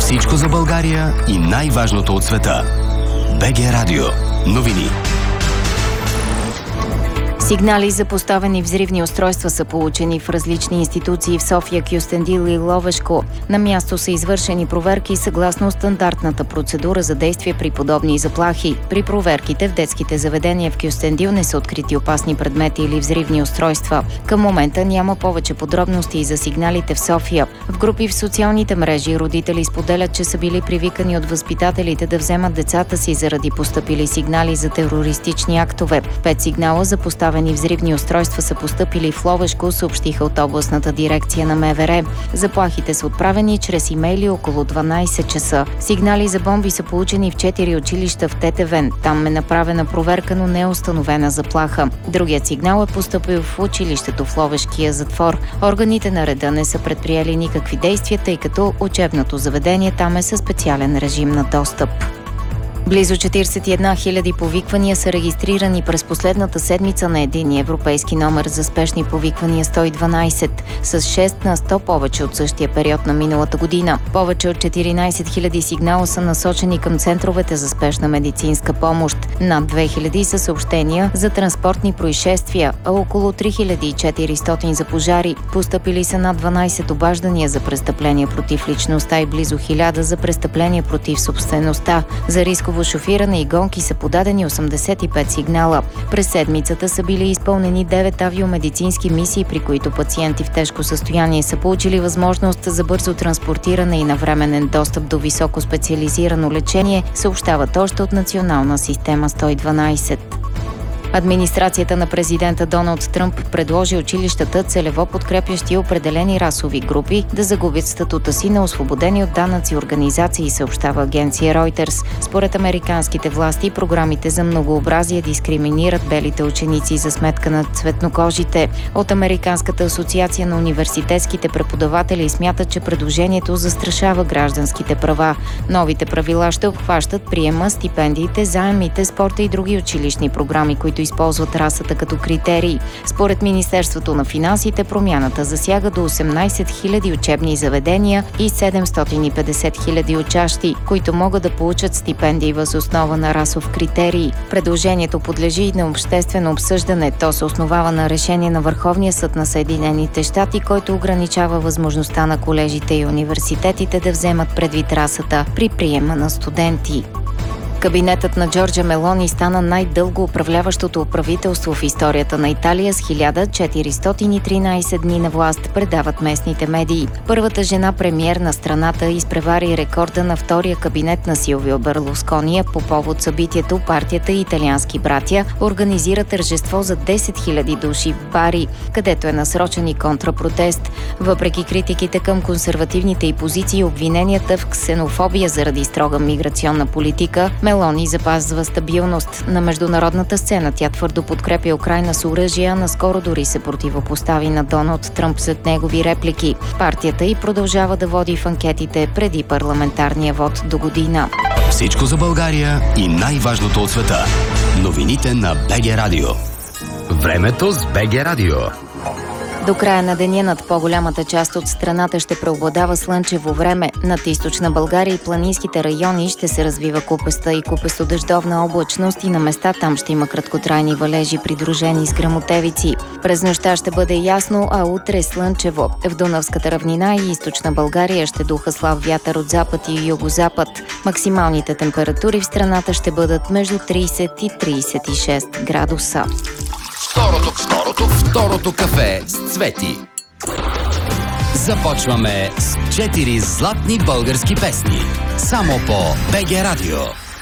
Всичко за България и най-важното от света. БГ Радио. Новини. Сигнали за поставени взривни устройства са получени в различни институции в София, Кюстендил и Ловешко. На място са извършени проверки съгласно стандартната процедура за действие при подобни заплахи. При проверките в детските заведения в Кюстендил не са открити опасни предмети или взривни устройства. Към момента няма повече подробности за сигналите в София. В групи в социалните мрежи родители споделят, че са били привикани от възпитателите да вземат децата си заради постъпили сигнали за терористични актове. 5 сигнала за поставени взривни устройства са постъпили в Ловешко, съобщиха от областната дирекция на МВР. Заплахите са отправени чрез имейли около 12 часа. Сигнали за бомби са получени в 4 училища в Тетевен. Там е направена проверка, но не е установена заплаха. Другият сигнал е постъпил в училището в Ловешкия затвор. Органите на реда не са предприели никакви действия, тъй като учебното заведение там е със специален режим на достъп. Близо 41 000 повиквания са регистрирани през последната седмица на единния европейски номер за спешни повиквания 112, с 6 на 100 повече от същия период на миналата година. Повече от 14 000 сигнала са насочени към центровете за спешна медицинска помощ. Над 2000 са съобщения за транспортни происшествия, а около 3400 за пожари. Постъпили са над 12 обаждания за престъпления против личността и близо 1000 за престъпления против собствеността. За рисково шофиране и гонки са подадени 85 сигнала. През седмицата са били изпълнени 9 авиомедицински мисии, при които пациенти в тежко състояние са получили възможност за бързо транспортиране и навременен достъп до високо специализирано лечение, съобщават още от Национална система 112. Администрацията на президента Доналд Тръмп предложи училищата, целево подкрепящи определени расови групи, да загубят статута си на освободени от данъци организации, съобщава агенция Reuters. Според американските власти, програмите за многообразие дискриминират белите ученици за сметка на цветнокожите. От Американската асоциация на университетските преподаватели смятат, че предложението застрашава гражданските права. Новите правила ще обхващат приема, стипендиите, заемите, спорта и други училищни програми, които използват расата като критерий. Според Министерството на финансите, промяната засяга до 18 000 учебни заведения и 750 000 учащи, които могат да получат стипендии въз основа на расов критерий. Предложението подлежи и на обществено обсъждане. То се основава на решение на Върховния съд на Съединените щати, който ограничава възможността на колежите и университетите да вземат предвид расата при приема на студенти. Кабинетът на Джорджа Мелони стана най-дълго управляващото правителство в историята на Италия с 1413 дни на власт, предават местните медии. Първата жена премиер на страната изпревари рекорда на втория кабинет на Силвио Берлускони. По повод събитието партията и италиански братя организира тържество за 10 000 души в Бари, където е насрочен и контрапротест. Въпреки критиките към консервативните й позиции и обвиненията в ксенофобия заради строга миграционна политика, Мелони запазва стабилност. На международната сцена тя твърдо подкрепя Украйна с оръжие, а наскоро дори се противопостави на Доналд Тръмп след негови реплики. Партията й продължава да води в анкетите преди парламентарния вод до година. Всичко за България и най-важното от света. Новините на БГ Радио. Времето с БГ Радио. До края на деня над по-голямата част от страната ще преобладава слънчево време. Над източна България и планинските райони ще се развива купеста и купесто-дъждовна облачност и на места там ще има краткотрайни валежи, придружени с гръмотевици. През нощта ще бъде ясно, а утре слънчево. В Дунавската равнина и източна България ще духа слаб вятър от запад и югозапад. Максималните температури в страната ще бъдат между 30 и 36 градуса. Второто кафе с Цвети. Започваме с 4 златни български песни. Само по БГ Радио.